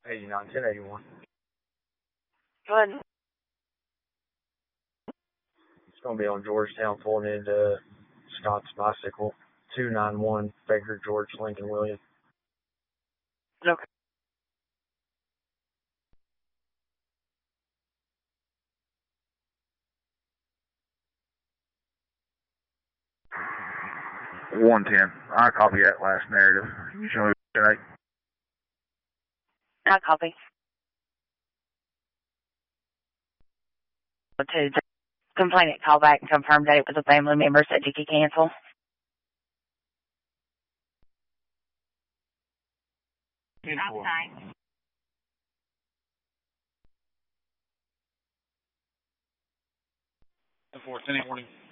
89 1081. Go ahead. It's going to be on Georgetown pulling into Scott's Bicycle. 291 Baker George Lincoln Williams. Okay. I copy that last narrative. Can you show me tonight? I copy. To complainant call back and confirm that it was a family member said you could cancel. Outside. The 410 morning.